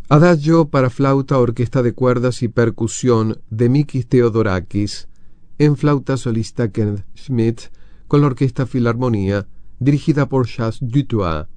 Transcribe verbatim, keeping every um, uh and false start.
Adagio para flauta, orquesta de cuerdas y percusión de Mikis Theodorakis, en flauta solista Kenneth Schmidt, con la Orquesta Filarmonía, dirigida por Charles Dutoit.